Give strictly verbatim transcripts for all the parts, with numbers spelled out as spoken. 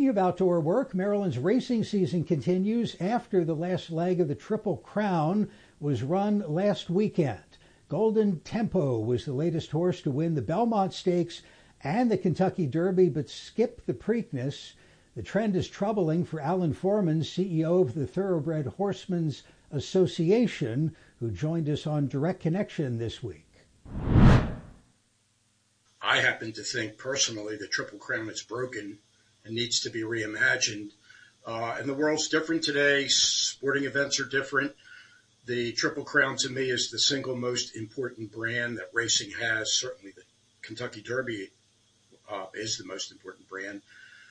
Speaking of outdoor work, Maryland's racing season continues after the last leg of the Triple Crown was run last weekend. Golden Tempo was the latest horse to win the Belmont Stakes and the Kentucky Derby, but skipped the Preakness. The trend is troubling for Alan Foreman, C E O of the Thoroughbred Horsemen's Association, who joined us on Direct Connection this week. I happen to think personally the Triple Crown is broken and needs to be reimagined. Uh, and the world's different today. Sporting events are different. The Triple Crown to me is the single most important brand that racing has. Certainly the Kentucky Derby uh, is the most important brand.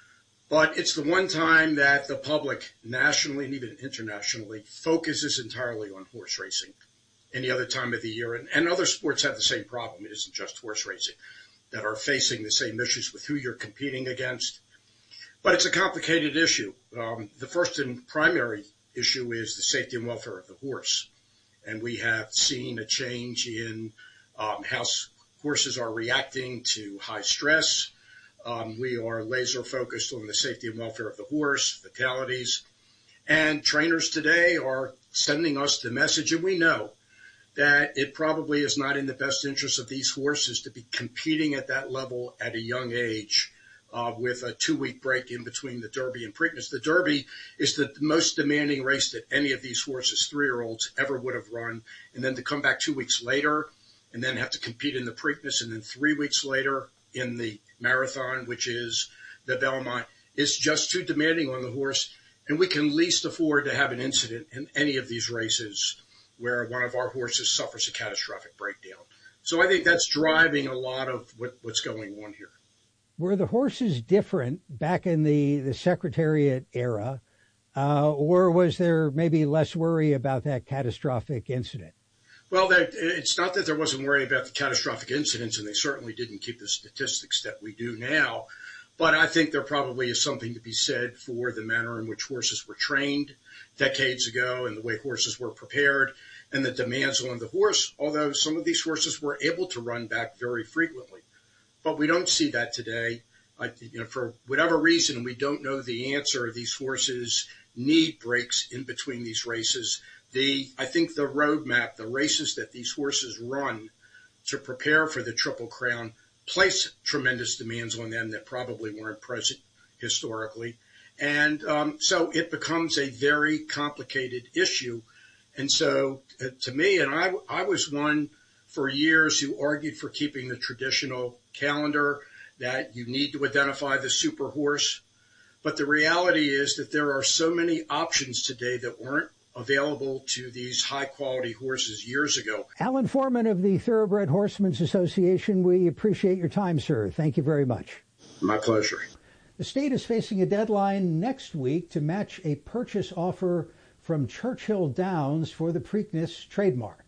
But it's the one time that the public, nationally and even internationally, focuses entirely on horse racing any other time of the year. And, and other sports have the same problem. It isn't just horse racing that are facing the same issues with who you're competing against. But it's a complicated issue. Um, the first and primary issue is the safety and welfare of the horse. And we have seen a change in um, how horses are reacting to high stress. Um, we are laser focused on the safety and welfare of the horse, fatalities. And trainers today are sending us the message, and we know that it probably is not in the best interest of these horses to be competing at that level at a young age uh, with a two-week break in between the Derby and Preakness. The Derby is the most demanding race that any of these horses, three-year-olds, ever would have run. And then to come back two weeks later and then have to compete in the Preakness and then three weeks later in the Marathon, which is the Belmont, is just too demanding on the horse. And we can least afford to have an incident in any of these races where one of our horses suffers a catastrophic breakdown. So I think that's driving a lot of what, what's going on here. Were the horses different back in the, the Secretariat era, uh, or was there maybe less worry about that catastrophic incident? Well, that, it's not that there wasn't worry about the catastrophic incidents, and they certainly didn't keep the statistics that we do now. But I think there probably is something to be said for the manner in which horses were trained decades ago and the way horses were prepared and the demands on the horse, although some of these horses were able to run back very frequently. But we don't see that today. I, you know, for whatever reason, we don't know the answer. These horses need breaks in between these races. The, I think the roadmap, the races that these horses run to prepare for the Triple Crown place tremendous demands on them that probably weren't present historically. And um, so it becomes a very complicated issue. And so uh, to me, and I, I was one for years who argued for keeping the traditional calendar, that you need to identify the super horse. But the reality is that there are so many options today that weren't available to these high-quality horses years ago. Alan Foreman of the Thoroughbred Horsemen's Association, we appreciate your time, sir. Thank you very much. My pleasure. The state is facing a deadline next week to match a purchase offer from Churchill Downs for the Preakness trademark.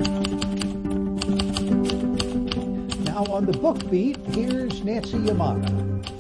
Now on the book beat, here's Nancy Yamada.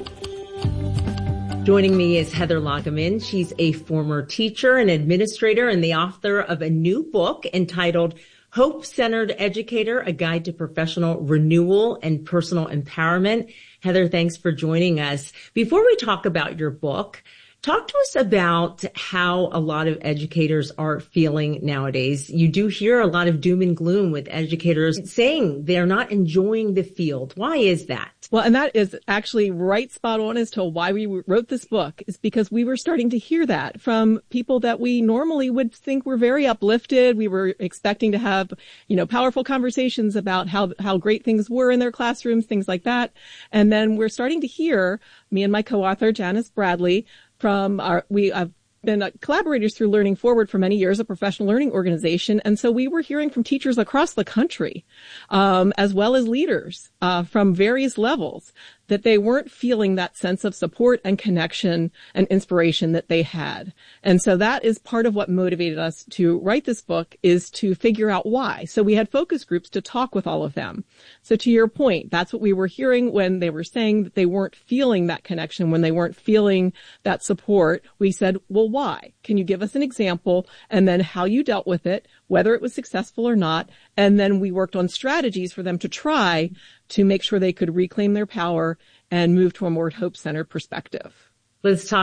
Joining me is Heather Lageman. She's a former teacher and administrator and the author of a new book entitled Hope-Centered Educator, A Guide to Professional Renewal and Personal Empowerment. Heather, thanks for joining us. Before we talk about your book, talk to us about how a lot of educators are feeling nowadays. You do hear a lot of doom and gloom with educators saying they're not enjoying the field. Why is that? Well, and that is actually right spot on as to why we wrote this book, is because we were starting to hear that from people that we normally would think were very uplifted. We were expecting to have, you know, powerful conversations about how, how great things were in their classrooms, things like that. And then we're starting to hear, me and my co-author, Janice Bradley, from our, we have been collaborators through Learning Forward for many years, a professional learning organization. And so we were hearing from teachers across the country, um, as well as leaders, uh, from various levels, that they weren't feeling that sense of support and connection and inspiration that they had. And so that is part of what motivated us to write this book, is to figure out why. So we had focus groups to talk with all of them. So to your point, that's what we were hearing when they were saying that they weren't feeling that connection, when they weren't feeling that support. We said, well, why? Can you give us an example? And then how you dealt with it, whether it was successful or not. And then we worked on strategies for them to try to make sure they could reclaim their power and move to a more hope-centered perspective. Let's talk